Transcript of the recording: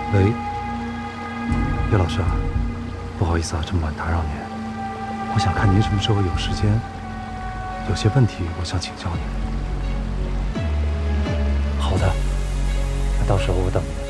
喂，叶老师啊，不好意思啊，这么晚打扰您。我想看您什么时候有时间，有些问题我想请教您。好的，那到时候我等您。